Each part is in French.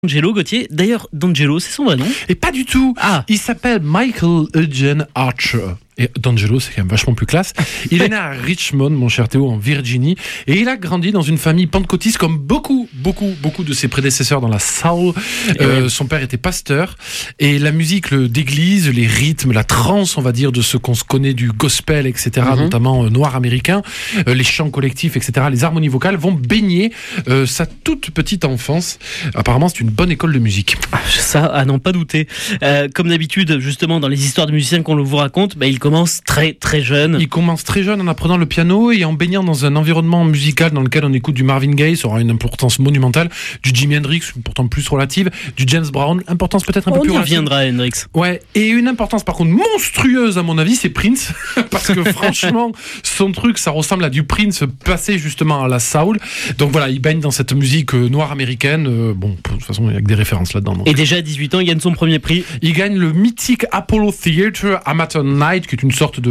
D'Angelo Gauthier. D'ailleurs, D'Angelo, c'est son vrai nom? Et pas du tout. Ah. Il s'appelle Michael Eugene Archer. Et D'Angelo, c'est quand même vachement plus classe. Il est né à Richmond, mon cher Théo, en Virginie. Et il a grandi dans une famille pentecôtiste comme beaucoup de ses prédécesseurs dans la soul. Son père était pasteur. Et la musique d'église, les rythmes, la trance, on va dire, de ce qu'on se connaît du gospel, etc., notamment noir américain, les chants collectifs, etc., les harmonies vocales vont baigner sa toute petite enfance. Apparemment, c'est une bonne école de musique. Ça, à n'en pas douter. Comme d'habitude, justement, dans les histoires de musiciens qu'on vous raconte, il commence très jeune. Il commence très jeune en apprenant le piano et en baignant dans un environnement musical dans lequel on écoute du Marvin Gaye, ça aura une importance monumentale, du Jimi Hendrix, pourtant plus relative, du James Brown, importance peut-être un peu plus relative. On y reviendra, Hendrix. Ouais, et une importance par contre monstrueuse à mon avis, c'est Prince, parce que franchement, son truc, ça ressemble à du Prince passé justement à la soul. Donc voilà, il baigne dans cette musique noire américaine. Bon, de toute façon, il y a que des références là-dedans. Donc. Et déjà à 18 ans, il gagne son premier prix. Il gagne le mythique Apollo Theatre Amateur Night, qui est une sorte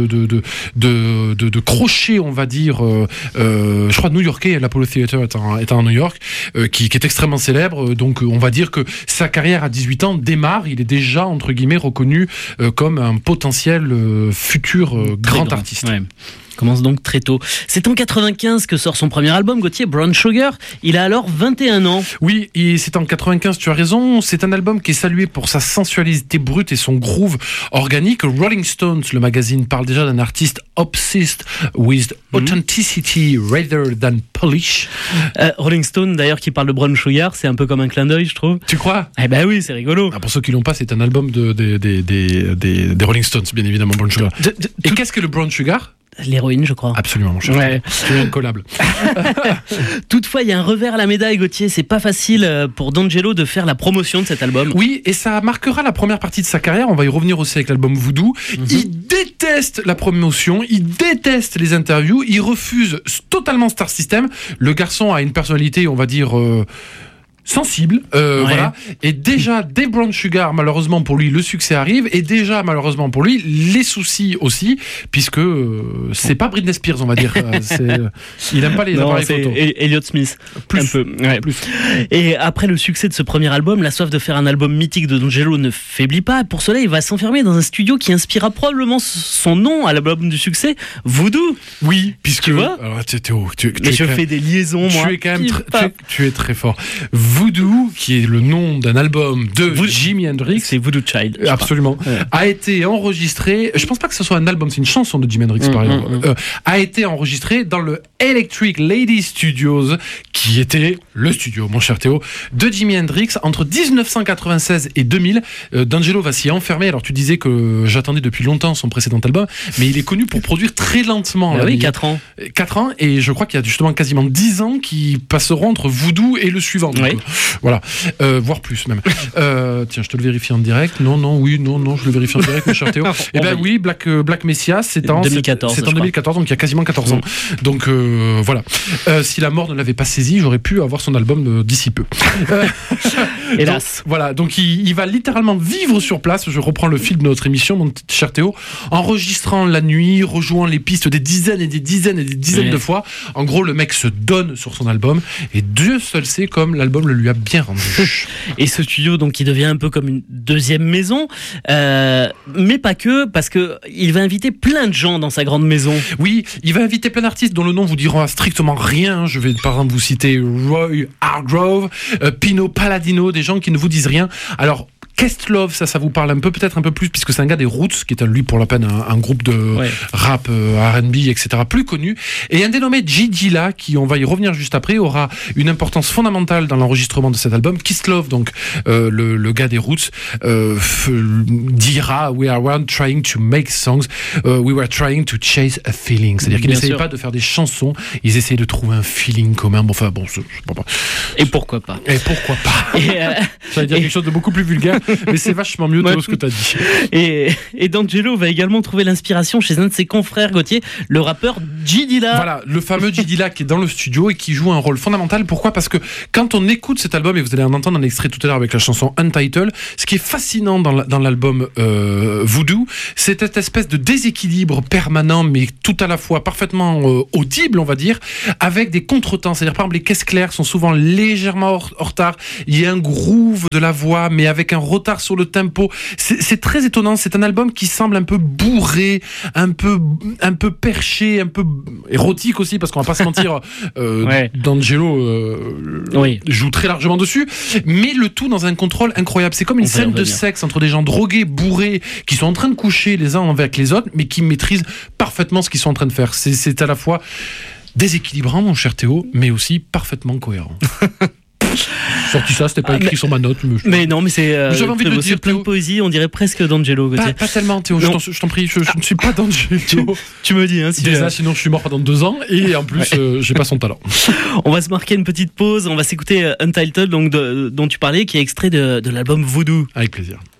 de crochet, on va dire, je crois new-yorkais. L'Apollo Theatre est en New York, qui est extrêmement célèbre. Donc on va dire que sa carrière à 18 ans démarre. Il est déjà, entre guillemets, reconnu comme un potentiel futur grand artiste. Ouais. Commence donc très tôt. C'est en 95 que sort son premier album, Gauthier, Brown Sugar. Il a alors 21 ans. Oui, et c'est en 95, tu as raison. C'est un album qui est salué pour sa sensualité brute et son groove organique. Rolling Stones, le magazine, parle déjà d'un artiste obsessed with authenticity rather than polish. Rolling Stone, d'ailleurs, qui parle de Brown Sugar, c'est un peu comme un clin d'œil, je trouve. Tu crois? Eh ben oui, c'est rigolo. Pour ceux qui l'ont pas, c'est un album des Rolling Stones, bien évidemment, Brown Sugar. Et qu'est-ce que le Brown Sugar? L'héroïne, je crois. Absolument, mon cher. Ouais. C'est incollable. Toutefois, il y a un revers à la médaille, Gauthier. C'est pas facile pour D'Angelo de faire la promotion de cet album. Oui, et ça marquera la première partie de sa carrière. On va y revenir aussi avec l'album Voodoo. Il déteste la promotion, il déteste les interviews, il refuse totalement Star System. Le garçon a une personnalité, on va dire... sensible, voilà. Et déjà, dès Brown Sugar, malheureusement pour lui, le succès arrive. Et déjà, malheureusement pour lui, les soucis aussi, puisque c'est pas Britney Spears, on va dire. Il aime pas les appareils photo. Elliott Smith. Plus. Un peu. Ouais. Plus. Et après le succès de ce premier album, la soif de faire un album mythique de D'Angelo ne faiblit pas. Pour cela, il va s'enfermer dans un studio qui inspirera probablement son nom à l'album du succès, Voodoo. Oui, puisque tu vois. Alors, mais je fais des liaisons, moi. Tu es quand même tu es très fort. Voodoo, qui est le nom d'un album de Jimi Hendrix, c'est Voodoo Child. Absolument. A été enregistré. Je pense pas que ce soit un album, c'est une chanson de Jimi Hendrix par exemple. A été enregistré dans le Electric Lady Studios, qui était le studio, mon cher Théo, de Jimi Hendrix entre 1996 et 2000. D'Angelo va s'y enfermer. Alors tu disais que j'attendais depuis longtemps son précédent album, mais il est connu pour produire très lentement. Oui, 4 ans. 4 ans, et je crois qu'il y a justement quasiment 10 ans qui passeront entre Voodoo et le suivant. Donc, voilà, voire plus même. Tiens, je te le vérifie en direct. Non, je le vérifie en direct, mon cher Théo. Eh ben oui, Black Messiah, c'est en 2014. C'est en 2014, donc il y a quasiment 14 ans. Donc voilà. Si la mort ne l'avait pas saisi, j'aurais pu avoir son album d'ici peu. Hélas. Donc, voilà, donc il va littéralement vivre sur place. Je reprends le fil de notre émission, mon cher Théo, enregistrant la nuit, rejouant les pistes des dizaines et des dizaines et des dizaines de fois. En gros, le mec se donne sur son album, et Dieu seul sait comme l'album le lui a bien rendu. Et ce studio, donc, qui devient un peu comme une deuxième maison, mais pas que, parce que il va inviter plein de gens dans sa grande maison. Oui, il va inviter plein d'artistes dont le nom vous diront strictement rien. Je vais par exemple vous citer Roy Hargrove, Pino Palladino, des gens qui ne vous disent rien. Alors, Questlove, ça vous parle un peu, peut-être un peu plus, puisque c'est un gars des Roots, qui est lui pour la peine un groupe de rap, R&B, etc., plus connu. Et un dénommé J. Dilla, qui, on va y revenir juste après, aura une importance fondamentale dans l'enregistrement de cet album. Questlove, donc le gars des Roots, dira "We weren't trying to make songs, we were trying to chase a feeling." C'est-à-dire qu'ils n'essayaient pas de faire des chansons, ils essayaient de trouver un feeling commun. Bon, enfin, bon, je sais pas. Et pourquoi pas. Et pourquoi pas. Ça veut dire quelque chose de beaucoup plus vulgaire. mais c'est vachement mieux Théo, ce que t'as dit. Et D'Angelo va également trouver l'inspiration chez un de ses confrères Gauthier, le rappeur J Dilla. Voilà, le fameux J Dilla qui est dans le studio et qui joue un rôle fondamental. Pourquoi ? Parce que quand on écoute cet album, et vous allez en entendre un extrait tout à l'heure avec la chanson Untitled, ce qui est fascinant dans l'album Voodoo, c'est cette espèce de déséquilibre permanent, mais tout à la fois parfaitement audible, on va dire, avec des contretemps. C'est-à-dire, par exemple, les caisses claires sont souvent légèrement en retard. Il y a un groove de la voix, mais avec un retard sur le tempo. C'est très étonnant. C'est un album qui semble un peu bourré, un peu perché, un peu érotique aussi, parce qu'on va pas se mentir, D'Angelo joue très largement dessus, mais le tout dans un contrôle incroyable. C'est comme une scène de sexe entre des gens drogués, bourrés, qui sont en train de coucher les uns avec les autres, mais qui maîtrisent parfaitement ce qu'ils sont en train de faire. C'est à la fois déséquilibrant, mon cher Théo, mais aussi parfaitement cohérent. Sorti ça, c'était pas écrit sur ma note. Mais non, mais c'est j'avais envie de le dire, plein de poésie, on dirait presque D'Angelo. Pas tellement, Théo, je t'en prie, je ne suis pas D'Angelo. Tu me dis, hein, si déjà, sinon je suis mort pendant 2 ans, et en plus, j'ai pas son talent. On va se marquer une petite pause, on va s'écouter Untitled, donc, dont tu parlais, qui est extrait de l'album Voodoo. Avec plaisir.